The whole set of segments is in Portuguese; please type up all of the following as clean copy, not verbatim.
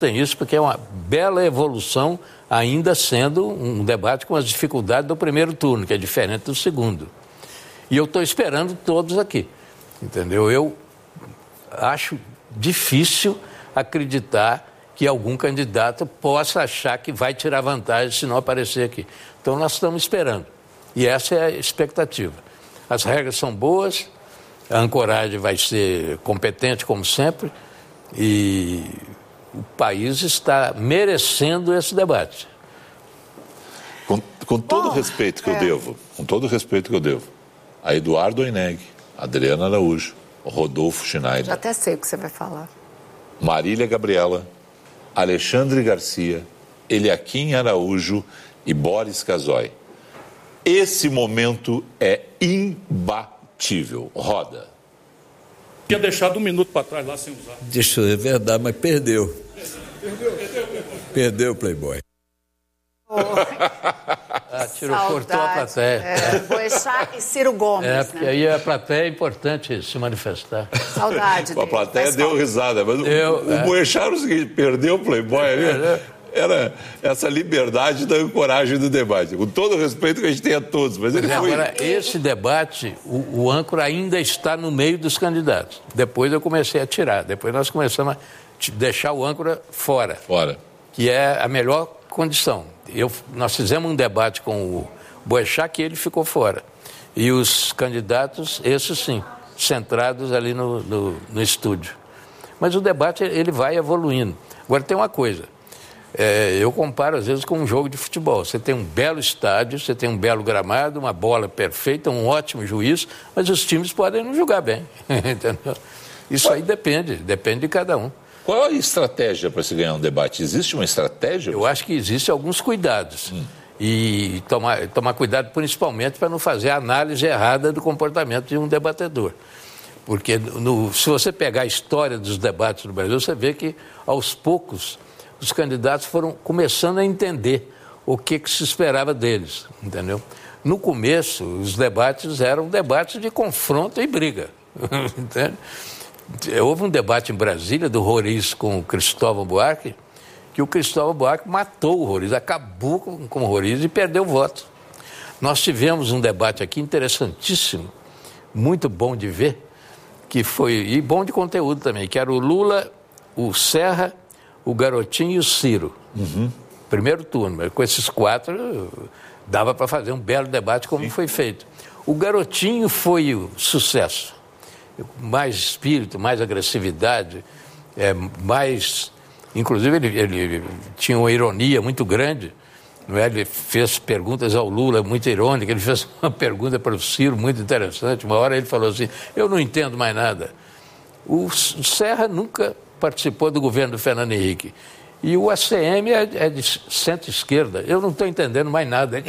tem isso porque é uma bela evolução, ainda sendo um debate com as dificuldades do primeiro turno, que é diferente do segundo. E eu estou esperando todos aqui, entendeu? Eu acho difícil acreditar que algum candidato possa achar que vai tirar vantagem se não aparecer aqui. Então nós estamos esperando. E essa é a expectativa. As regras são boas, a ancoragem vai ser competente como sempre e o país está merecendo esse debate. Com todo o respeito que eu devo, a Eduardo Oineg, Adriana Araújo, Rodolfo Schneider. Já até sei o que você vai falar. Marília Gabriela, Alexandre Garcia, Eliakim Araújo e Boris Casoy. Esse momento é imbatível. Roda. Tinha deixado 1 minuto para trás lá sem usar. Deixa eu ver, é verdade, mas perdeu. Perdeu o Playboy. Cortou a plateia. Boechat e Ciro Gomes. Porque aí a plateia é importante se manifestar. Saudade dele. A plateia deu risada, mas o Boechat era o seguinte, perdeu o Playboy ali. Era essa liberdade da coragem do debate. Com todo o respeito que a gente tem a todos. Mas ele foi... Agora, esse debate, o âncora ainda está no meio dos candidatos. Depois eu comecei a tirar. Depois nós começamos a deixar o âncora fora. Que é a melhor condição. Nós fizemos um debate com o Boechat que ele ficou fora. E os candidatos, esses sim, centrados ali no estúdio. Mas o debate, ele vai evoluindo. Agora, tem uma coisa. Eu comparo, às vezes, com um jogo de futebol. Você tem um belo estádio, você tem um belo gramado, uma bola perfeita, um ótimo juiz, mas os times podem não jogar bem. Entendeu? Isso aí depende de cada um. Qual a estratégia para se ganhar um debate? Existe uma estratégia? Eu acho que existem alguns cuidados. E tomar cuidado principalmente para não fazer a análise errada do comportamento de um debatedor. Porque se você pegar a história dos debates no Brasil, você vê que, aos poucos, os candidatos foram começando a entender o que se esperava deles, entendeu? No começo, os debates eram debates de confronto e briga, entende? Houve um debate em Brasília do Roriz com o Cristóvão Buarque, que o Cristóvão Buarque matou o Roriz, acabou com o Roriz e perdeu o voto. Nós tivemos um debate aqui interessantíssimo, muito bom de ver, e bom de conteúdo também, que era o Lula, o Serra, o Garotinho e o Ciro. Primeiro turno, mas com esses 4 dava para fazer um belo debate como foi feito. O Garotinho foi o sucesso. Mais espírito, mais agressividade, mais... Inclusive, ele tinha uma ironia muito grande, não é? Ele fez perguntas ao Lula muito irônicas, ele fez uma pergunta para o Ciro muito interessante. Uma hora ele falou assim, eu não entendo mais nada. O Serra nunca participou do governo do Fernando Henrique. E o ACM é de centro-esquerda. Eu não estou entendendo mais nada.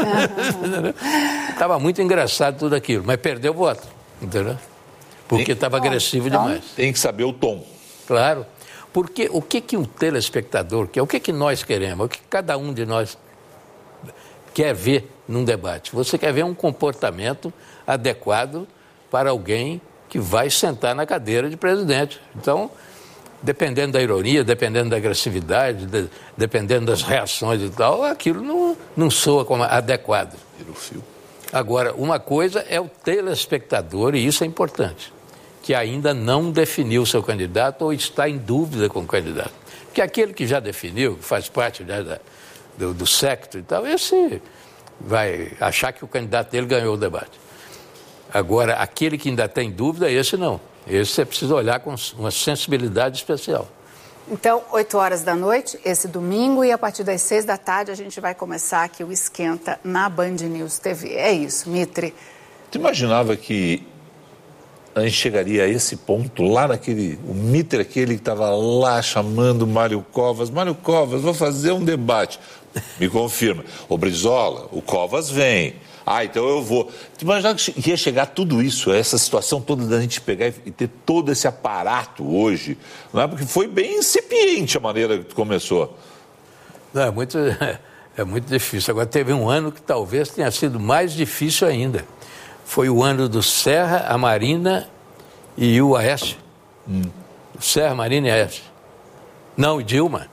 Estava muito engraçado tudo aquilo, mas perdeu o voto, entendeu? Porque estava agressivo demais. Tem que saber o tom. Claro. Porque o que um telespectador quer, o que nós queremos, o que cada um de nós quer ver num debate? Você quer ver um comportamento adequado para alguém que vai sentar na cadeira de presidente. Então, dependendo da ironia, dependendo da agressividade, dependendo das reações e tal, aquilo não soa como adequado. Agora, uma coisa é o telespectador, e isso é importante, que ainda não definiu seu candidato ou está em dúvida com o candidato. Porque aquele que já definiu, que faz parte do secto e tal, esse vai achar que o candidato dele ganhou o debate. Agora, aquele que ainda tem dúvida, esse não. Esse você precisa olhar com uma sensibilidade especial. Então, 20h, esse domingo, e a partir das 18h a gente vai começar aqui o Esquenta na Band News TV. É isso, Mitre. Tu imaginava que a gente chegaria a esse ponto lá o Mitre aquele que estava lá chamando o Mário Covas, vou fazer um debate. Me confirma. Ô Brizola, o Covas vem. Então eu vou. Tu imaginava que ia chegar tudo isso, essa situação toda da gente pegar e ter todo esse aparato hoje, não é? Porque foi bem incipiente a maneira que tu começou. Não, é muito difícil. Agora, teve um ano que talvez tenha sido mais difícil ainda. Foi o ano do Serra, a Marina e o Aécio. Serra, Marina e Aécio. Não, e Dilma.